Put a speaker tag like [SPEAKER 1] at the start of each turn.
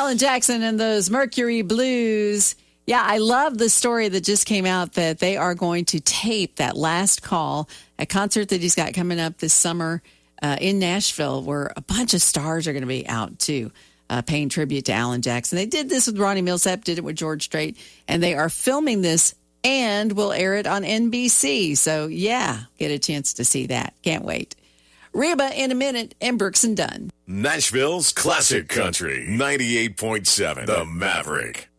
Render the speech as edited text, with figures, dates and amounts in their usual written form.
[SPEAKER 1] Alan Jackson and those Mercury Blues. Yeah, I love the story that just came out that they are going to tape that last call, a concert that he's got coming up this summer in Nashville, where a bunch of stars are going to be out too, paying tribute to Alan Jackson. They did this with Ronnie Millsap, did it with George Strait, and they are filming this and will air it on NBC. So, yeah, get a chance to see that. Can't wait. Reba in a minute and Brooks and Dunn.
[SPEAKER 2] Nashville's Classic Country, 98.7, The Maverick.